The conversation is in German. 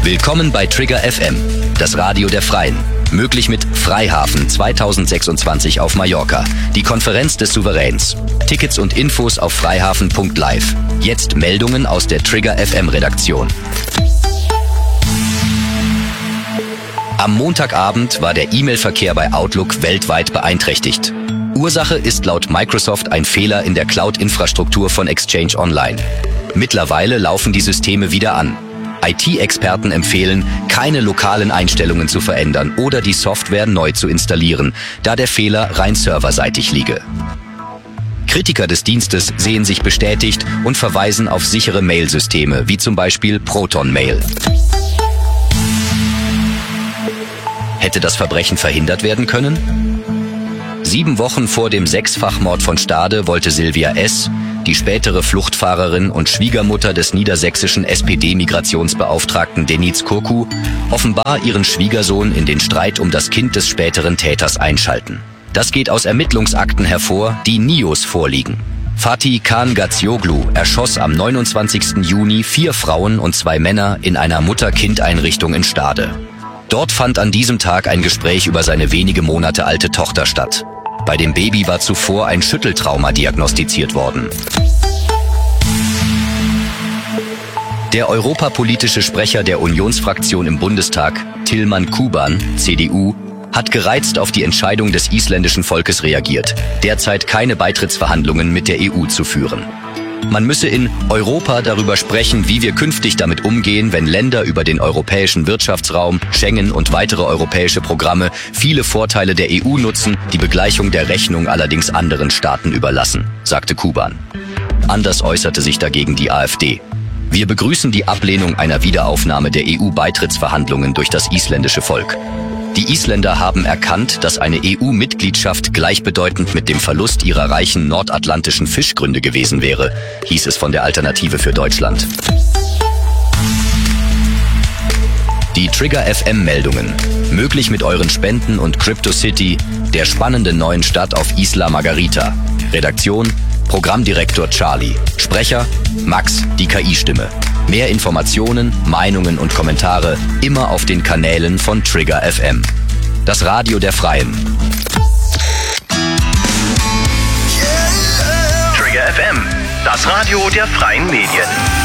Willkommen bei Trigger FM, das Radio der Freien. Möglich mit Freihafen 2026 auf Mallorca, die Konferenz des Souveräns. Tickets und Infos auf freihafen.live. Jetzt Meldungen aus der Trigger FM Redaktion. Am Montagabend war der E-Mail-Verkehr bei Outlook weltweit beeinträchtigt. Ursache ist laut Microsoft ein Fehler in der Cloud-Infrastruktur von Exchange Online. Mittlerweile laufen die Systeme wieder an. IT-Experten empfehlen, keine lokalen Einstellungen zu verändern oder die Software neu zu installieren, da der Fehler rein serverseitig liege. Kritiker des Dienstes sehen sich bestätigt und verweisen auf sichere Mail-Systeme, wie zum Beispiel Proton Mail. Hätte das Verbrechen verhindert werden können? 7 Wochen vor dem 6-Fach-Mord von Stade wollte Silvia S., die spätere Fluchtfahrerin und Schwiegermutter des niedersächsischen SPD-Migrationsbeauftragten Deniz Kurku, offenbar ihren Schwiegersohn in den Streit um das Kind des späteren Täters einschalten. Das geht aus Ermittlungsakten hervor, die NIOS vorliegen. Fatih Khan Gazioglu erschoss am 29. Juni 4 Frauen und 2 Männer in einer Mutter-Kind-Einrichtung in Stade. Dort fand an diesem Tag ein Gespräch über seine wenige Monate alte Tochter statt. Bei dem Baby war zuvor ein Schütteltrauma diagnostiziert worden. Der europapolitische Sprecher der Unionsfraktion im Bundestag, Tilman Kuban, CDU, hat gereizt auf die Entscheidung des isländischen Volkes reagiert, derzeit keine Beitrittsverhandlungen mit der EU zu führen. Man müsse in Europa darüber sprechen, wie wir künftig damit umgehen, wenn Länder über den europäischen Wirtschaftsraum, Schengen und weitere europäische Programme viele Vorteile der EU nutzen, die Begleichung der Rechnung allerdings anderen Staaten überlassen, sagte Kuban. Anders äußerte sich dagegen die AfD. Wir begrüßen die Ablehnung einer Wiederaufnahme der EU-Beitrittsverhandlungen durch das isländische Volk. Die Isländer haben erkannt, dass eine EU-Mitgliedschaft gleichbedeutend mit dem Verlust ihrer reichen nordatlantischen Fischgründe gewesen wäre, hieß es von der Alternative für Deutschland. Die Trigger FM-Meldungen. Möglich mit euren Spenden und CryptoCity, der spannenden neuen Stadt auf Isla Margarita. Redaktion: Programmdirektor Charlie. Sprecher: Max, die KI-Stimme. Mehr Informationen, Meinungen und Kommentare immer auf den Kanälen von Trigger FM. Das Radio der Freien. Trigger FM, das Radio der Freien Medien.